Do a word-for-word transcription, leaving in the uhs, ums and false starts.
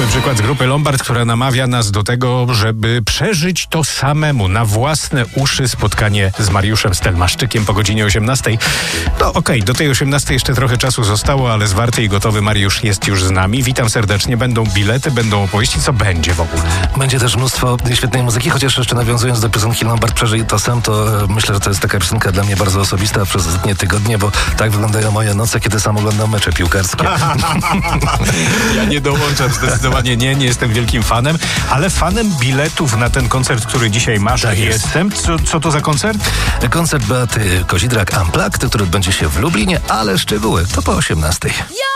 Mamy przykład z grupy Lombard, która namawia nas do tego, żeby przeżyć to samemu, na własne uszy spotkanie z Mariuszem Stelmaszczykiem po godzinie osiemnastej. No okej, okay, do tej osiemnastej jeszcze trochę czasu zostało, ale zwarty i gotowy Mariusz jest już z nami. Witam serdecznie. Będą bilety, będą opowieści. Co będzie w ogóle? Będzie też mnóstwo świetnej muzyki, chociaż jeszcze nawiązując do piosenki Lombard Przeżyj to sam, to myślę, że to jest taka piosenka dla mnie bardzo osobista przez ostatnie tygodnie, bo tak wyglądają moje noce, kiedy sam oglądam mecze piłkarskie. Ja nie dołączam zdecydowanie, nie, nie jestem wielkim fanem, ale fanem biletów na ten koncert, który dzisiaj masz, tak jestem. Co, co to za koncert? Koncert Beaty Kozidrak Unplugged, który odbędzie się w Lublinie, ale szczegóły to po osiemnastej.